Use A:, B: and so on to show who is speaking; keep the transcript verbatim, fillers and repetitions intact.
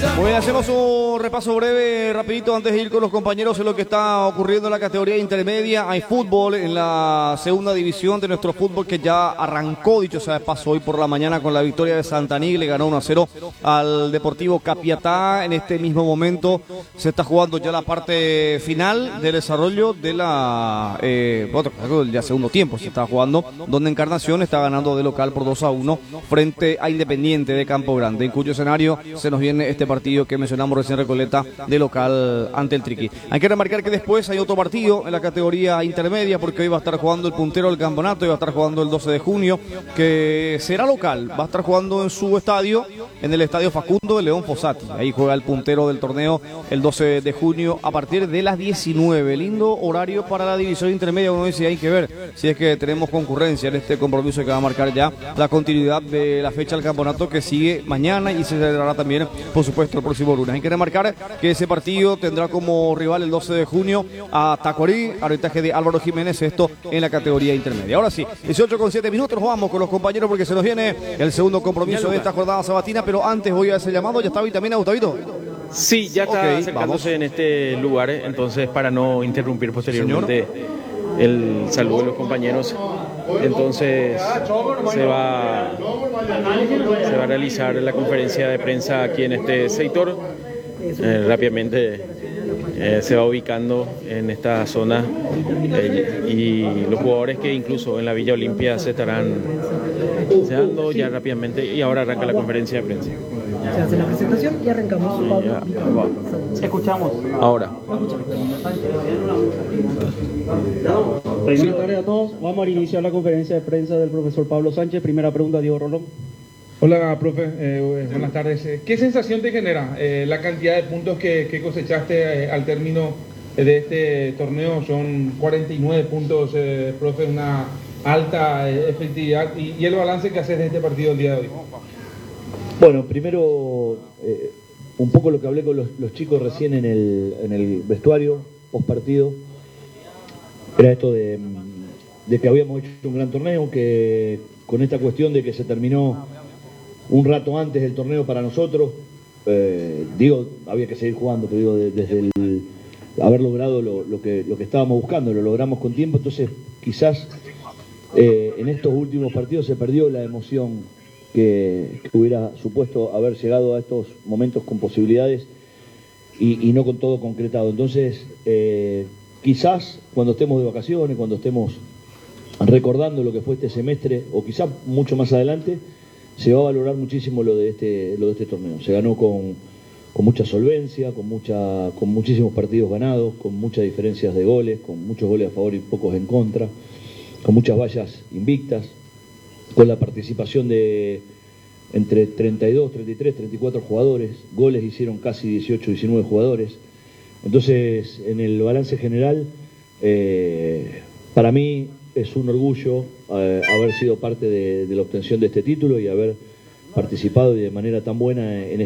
A: Bueno, hacemos un repaso breve, rapidito, antes de ir con los compañeros en lo que está ocurriendo en la categoría intermedia. Hay fútbol en la segunda división de nuestro fútbol que ya arrancó, dicho sea de paso, hoy por la mañana con la victoria de Santaní. Le ganó uno a cero al Deportivo Capiatá. En este mismo momento se está jugando ya la parte final del desarrollo de la, eh, bueno, ya segundo tiempo se está jugando, donde Encarnación está ganando de local por dos a uno frente a Independiente de Campo Grande, en cuyo escenario se nos viene este partido que mencionamos recién, Recoleta, de local ante el Triqui. Hay que remarcar que después hay otro partido en la categoría intermedia, porque hoy va a estar jugando el puntero del campeonato y va a estar jugando el doce de junio, que será local, va a estar jugando en su estadio, en el estadio Facundo de León Fossati. Ahí juega el puntero del torneo el doce de junio a partir de las diecinueve. Lindo horario para la división intermedia. Uno dice, hay que ver si es que tenemos concurrencia en este compromiso que va a marcar ya la continuidad de la fecha del campeonato, que sigue mañana y se celebrará también, por supuesto, el próximo lunes. Hay que remarcar que ese partido tendrá como rival el doce de junio a Tacuarí, arbitraje de Álvaro Jiménez, esto en la categoría intermedia. Ahora sí, dieciocho con siete minutos, nos vamos con los compañeros porque se nos viene el segundo compromiso de esta jornada sabatina, pero antes voy a ese llamado. ¿Ya está vitamina, Gustavito?
B: Sí, ya está
A: okay,
B: acercándose
A: vamos.
B: en este lugar, entonces para no interrumpir posteriormente el saludo de los compañeros, entonces se va, se va a realizar la conferencia de prensa aquí en este sector. Eh, rápidamente eh, se va ubicando en esta zona eh, y los jugadores que incluso en la Villa Olimpia se estarán dando ya rápidamente, y ahora arranca la conferencia de prensa.
C: Se hace la presentación y arrancamos.
B: Sí,
C: Pablo.
B: ya, escuchamos ahora.
D: Buenas tardes a todos. Vamos a iniciar la conferencia de prensa del profesor Pablo Sánchez. Primera pregunta, Diego Rolón.
E: Hola, profe. Eh, buenas tardes. ¿Qué sensación te genera eh, la cantidad de puntos que, que cosechaste eh, al término de este torneo? Son cuarenta y nueve puntos, eh, profe, una alta eh, efectividad. Y, y el balance que haces de este partido el día de hoy.
F: Bueno, primero, eh, un poco lo que hablé con los, los chicos recién en el, en el vestuario, post partido, era esto de, de que habíamos hecho un gran torneo, que con esta cuestión de que se terminó un rato antes del torneo para nosotros, eh, digo, había que seguir jugando, pero digo, de, desde el haber logrado lo, lo, que, lo que estábamos buscando, lo logramos con tiempo, entonces quizás eh, en estos últimos partidos se perdió la emoción que, que hubiera supuesto haber llegado a estos momentos con posibilidades y, y no con todo concretado. Entonces, eh, quizás cuando estemos de vacaciones, cuando estemos recordando lo que fue este semestre, o quizás mucho más adelante, se va a valorar muchísimo lo de este, lo de este torneo. Se ganó con, con mucha solvencia, con, mucha, con muchísimos partidos ganados, con muchas diferencias de goles, con muchos goles a favor y pocos en contra, con muchas vallas invictas, con la participación de entre treinta y dos, treinta y tres, treinta y cuatro jugadores, goles hicieron casi dieciocho, diecinueve jugadores. Entonces, en el balance general, eh, para mí es un orgullo eh, haber sido parte de, de la obtención de este título y haber participado y de manera tan buena en